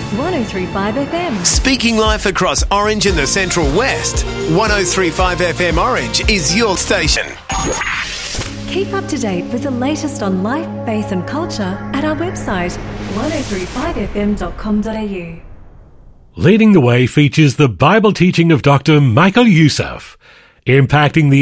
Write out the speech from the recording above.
1035 FM. Speaking life across Orange and the Central West. 1035 FM Orange is your station. Keep up to date with the latest on life, faith and culture at our website 1035fm.com.au. Leading the Way features the Bible teaching of Dr. Michael Youssef, impacting the